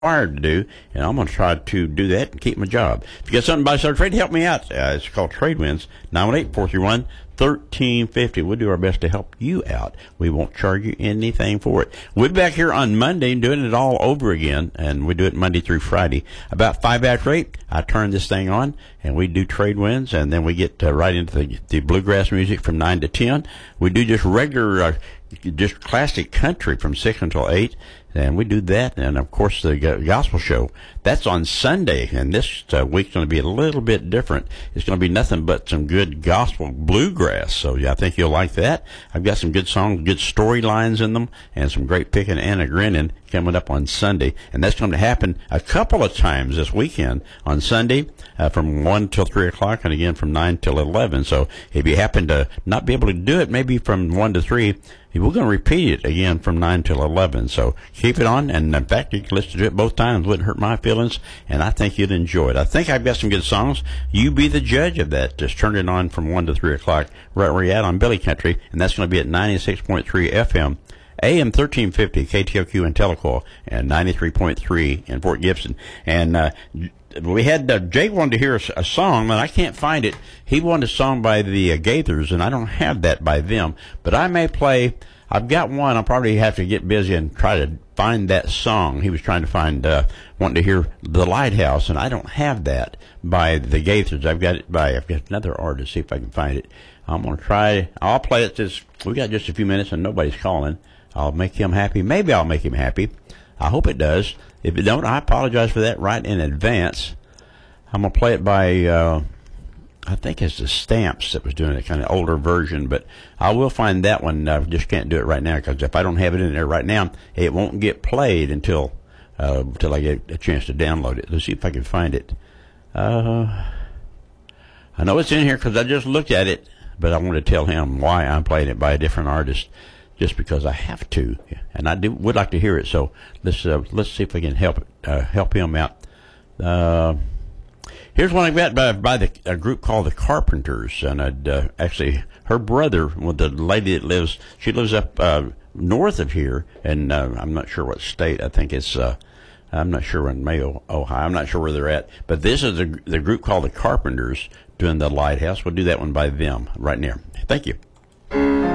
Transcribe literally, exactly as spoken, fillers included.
required to do, and I'm going to try to do that and keep my job. If you got something to buy, start trade, help me out. Uh, it's called Trade Winds, nine one eight, four three one, one three five zero. We'll do our best to help you out. We won't charge you anything for it. We'll be back here on Monday doing it all over again, and we do it Monday through Friday. About five after eight, I turn this thing on, and we do Trade Winds, and then we get uh, right into the, the bluegrass music from nine to ten. We do just regular, uh, just classic country from six until eight. And we do that, and of course the gospel show, that's on Sunday, and this uh, week's going to be a little bit different. It's going to be nothing but some good gospel bluegrass, so yeah, I think you'll like that. I've got some good songs, good storylines in them, and some great picking and a grinning coming up on Sunday, and that's going to happen a couple of times this weekend. On Sunday, uh, from one till three o'clock, and again from nine till eleven, so if you happen to not be able to do it, maybe from one to three, we're going to repeat it again from nine till eleven, so keep it on, and in fact, you can listen to it both times. Wouldn't hurt my feelings, and I think you'd enjoy it. I think I've got some good songs. You be the judge of that. Just turn it on from one to three o'clock, right where you're at on Billy Country, and that's going to be at ninety-six point three F M, A M thirteen fifty, K T O Q in Telequa, and ninety-three point three in Fort Gibson. And uh, we had, uh, Jake wanted to hear a, a song, and I can't find it. He wanted a song by the uh, Gaithers, and I don't have that by them, but I may play. I've got one. I'll probably have to get busy and try to find that song. He was trying to find, uh, wanting to hear The Lighthouse, and I don't have that by the Gaithers. I've got it by, I've got another artist, see if I can find it. I'm going to try, I'll play it this, we got just a few minutes and nobody's calling. I'll make him happy. Maybe I'll make him happy. I hope it does. If it don't, I apologize for that right in advance. I'm going to play it by, uh, I think it's the Stamps that was doing a kind of older version, but I will find that one. I just can't do it right now, because if I don't have it in there right now, it won't get played until uh, until I get a chance to download it. Let's see if I can find it. Uh, I know it's in here because I just looked at it, but I want to tell him why I'm playing it by a different artist, just because I have to, and I do would like to hear it. So let's uh, let's see if we can help uh, help him out. Uh, Here's one I got by, by the, a group called the Carpenters, and I'd, uh, actually her brother, well, the lady that lives, she lives up uh, north of here, and uh, I'm not sure what state. I think it's, uh, I'm not sure in Mayo, Ohio. I'm not sure where they're at, but this is the, the group called the Carpenters doing The Lighthouse. We'll do that one by them right now. Thank you.